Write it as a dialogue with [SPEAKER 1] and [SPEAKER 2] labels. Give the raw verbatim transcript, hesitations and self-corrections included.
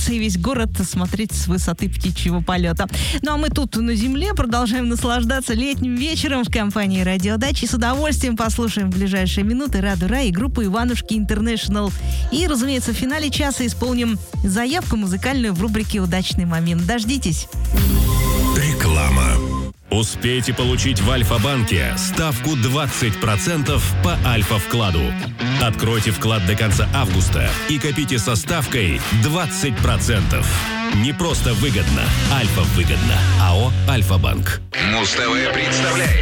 [SPEAKER 1] и весь город смотреть с высоты птичьего полета. Ну а мы тут на земле продолжаем наслаждаться летним вечером в компании «Радиодачи». С удовольствием послушаем в ближайшие минуты Раду Рай и группу «Иванушки Интернешнл». И, разумеется, в финале часа исполним заявку музыкальную в рубрике «Удачный момент». Дождитесь.
[SPEAKER 2] Реклама. Успейте получить в Альфа-банке ставку двадцать процентов по Альфа-вкладу. Откройте вклад до конца августа и копите со ставкой двадцать процентов. Не просто выгодно, Альфа выгодно. АО «Альфа-банк».
[SPEAKER 3] Муз-ТВ представляет